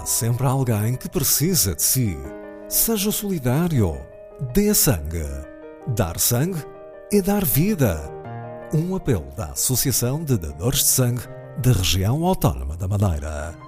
sempre alguém que precisa de si. Seja solidário. Dê sangue. Dar sangue é dar vida. Um apelo da Associação de Dadores de Sangue da Região Autónoma da Madeira.